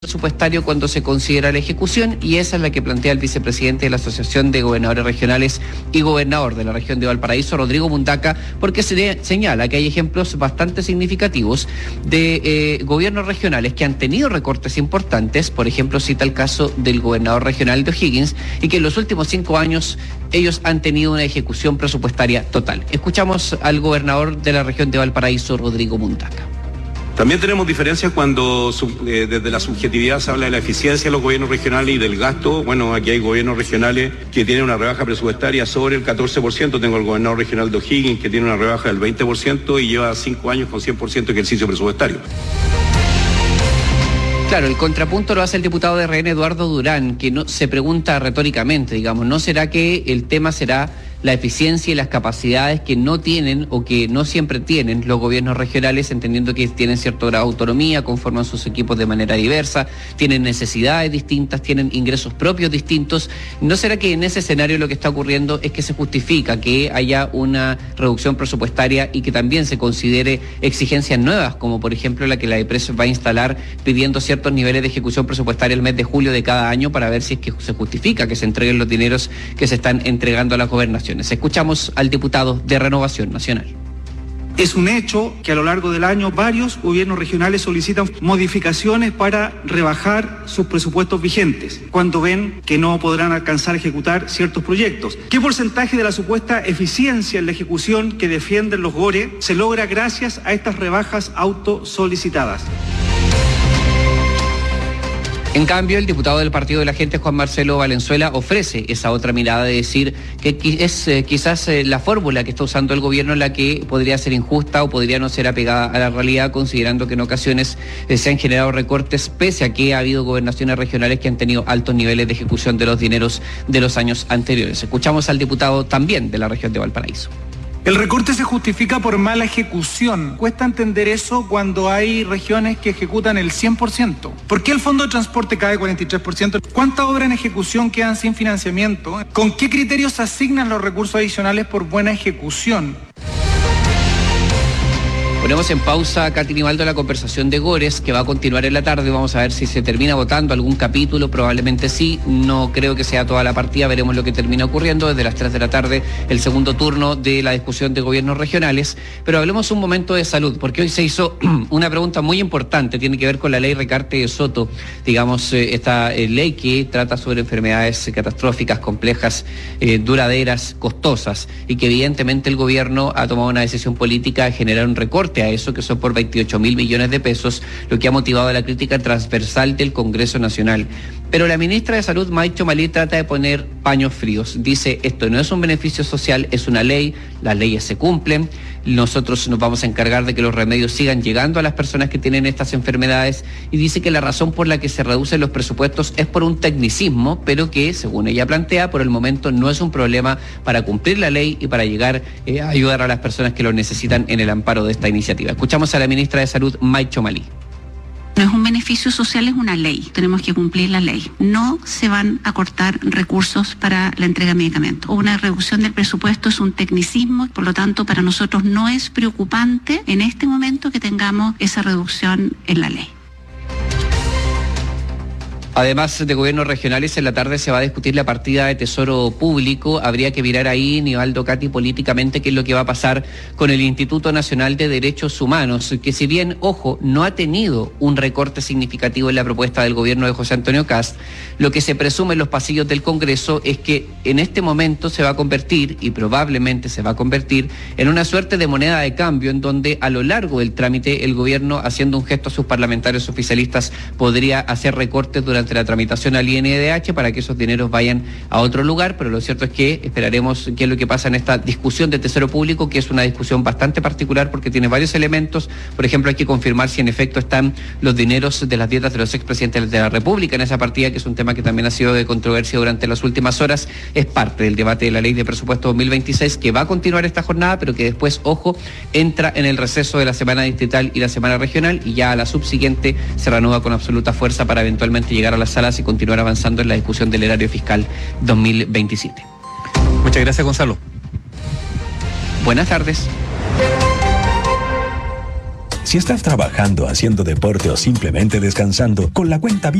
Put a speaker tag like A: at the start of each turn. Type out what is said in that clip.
A: presupuestario cuando se considera la ejecución, y esa es la que plantea el vicepresidente de la Asociación de Gobernadores Regionales y gobernador de la región de Valparaíso, Rodrigo Mundaca, porque se señala que hay ejemplos bastante significativos de gobiernos regionales que han tenido recortes importantes. Por ejemplo, cita el caso del gobernador regional de O'Higgins, y que en los últimos 5 años ellos han tenido una ejecución presupuestaria total. Escuchamos al gobernador de la región de Valparaíso, Rodrigo Mundaca.
B: También tenemos diferencias cuando desde la subjetividad se habla de la eficiencia de los gobiernos regionales y del gasto. Bueno, aquí hay gobiernos regionales que tienen una rebaja presupuestaria sobre el 14%. Tengo el gobernador regional de O'Higgins que tiene una rebaja del 20% y lleva 5 años con 100% de ejercicio presupuestario.
A: Claro, el contrapunto lo hace el diputado de RN, Eduardo Durán, que no, se pregunta retóricamente, digamos, ¿no será que el tema será la eficiencia y las capacidades que no tienen o que no siempre tienen los gobiernos regionales, entendiendo que tienen cierto grado de autonomía, conforman sus equipos de manera diversa, tienen necesidades distintas, tienen ingresos propios distintos? ¿No será que en ese escenario lo que está ocurriendo es que se justifica que haya una reducción presupuestaria y que también se considere exigencias nuevas, como por ejemplo la que la EPRES va a instalar pidiendo ciertos niveles de ejecución presupuestaria el mes de julio de cada año, para ver si es que se justifica que se entreguen los dineros que se están entregando a las gobernaciones? Escuchamos al diputado de Renovación Nacional.
C: Es un hecho que a lo largo del año varios gobiernos regionales solicitan modificaciones para rebajar sus presupuestos vigentes, cuando ven que no podrán alcanzar a ejecutar ciertos proyectos. ¿Qué porcentaje de la supuesta eficiencia en la ejecución que defienden los GORE se logra gracias a estas rebajas autosolicitadas?
A: En cambio, el diputado del Partido de la Gente, Juan Marcelo Valenzuela, ofrece esa otra mirada de decir que es quizás la fórmula que está usando el gobierno la que podría ser injusta o podría no ser apegada a la realidad, considerando que en ocasiones se han generado recortes pese a que ha habido gobernaciones regionales que han tenido altos niveles de ejecución de los dineros de los años anteriores. Escuchamos al diputado también de la región de Valparaíso.
D: El recorte se justifica por mala ejecución. Cuesta entender eso cuando hay regiones que ejecutan el 100%. ¿Por qué el Fondo de Transporte cae 43%? ¿Cuántas obras en ejecución quedan sin financiamiento? ¿Con qué criterios se asignan los recursos adicionales por buena ejecución?
A: Ponemos en pausa, Katy Nivaldo, la conversación de Gores, que va a continuar en la tarde. Vamos a ver si se termina votando algún capítulo, probablemente sí. No creo que sea toda la partida, veremos lo que termina ocurriendo. Desde las 3 de la tarde, el segundo turno de la discusión de gobiernos regionales. Pero hablemos un momento de salud, porque hoy se hizo una pregunta muy importante, tiene que ver con la ley Recarte de Soto, digamos, esta ley que trata sobre enfermedades catastróficas, complejas, duraderas, costosas, y que evidentemente el gobierno ha tomado una decisión política de generar un recorte a eso, que son por 28.000 millones de pesos, lo que ha motivado la crítica transversal del Congreso Nacional. Pero la ministra de Salud, Maicho Malí, trata de poner paños fríos. Dice, esto no es un beneficio social, es una ley, las leyes se cumplen, nosotros nos vamos a encargar de que los remedios sigan llegando a las personas que tienen estas enfermedades, y dice que la razón por la que se reducen los presupuestos es por un tecnicismo, pero que, según ella plantea, por el momento no es un problema para cumplir la ley y para llegar a ayudar a las personas que lo necesitan en el amparo de esta iniciativa. Escuchamos a la ministra de Salud, Maicho Malí.
E: No es un beneficio social, es una ley. Tenemos que cumplir la ley. No se van a cortar recursos para la entrega de medicamentos. Una reducción del presupuesto es un tecnicismo, por lo tanto, para nosotros no es preocupante en este momento que tengamos esa reducción en la ley.
A: Además de gobiernos regionales, en la tarde se va a discutir la partida de Tesoro Público. Habría que mirar ahí, Nivaldo, Katy, políticamente, qué es lo que va a pasar con el Instituto Nacional de Derechos Humanos, que si bien, ojo, no ha tenido un recorte significativo en la propuesta del gobierno de José Antonio Kast, lo que se presume en los pasillos del Congreso es que en este momento se va a convertir, y probablemente se va a convertir, en una suerte de moneda de cambio, en donde a lo largo del trámite el gobierno, haciendo un gesto a sus parlamentarios oficialistas, podría hacer recortes durante la tramitación al INDH para que esos dineros vayan a otro lugar. Pero lo cierto es que esperaremos qué es lo que pasa en esta discusión de Tesoro Público, que es una discusión bastante particular porque tiene varios elementos. Por ejemplo, hay que confirmar si en efecto están los dineros de las dietas de los expresidentes de la República en esa partida, que es un tema que también ha sido de controversia durante las últimas horas. Es parte del debate de la ley de presupuesto 2026, que va a continuar esta jornada, pero que después, ojo, entra en el receso de la semana distrital y la semana regional, y ya a la subsiguiente se reanuda con absoluta fuerza para eventualmente llegar a las salas y continuar avanzando en la discusión del erario fiscal 2027.
F: Muchas gracias, Gonzalo.
A: Buenas tardes.
G: Si estás trabajando, haciendo deporte o simplemente descansando, con la cuenta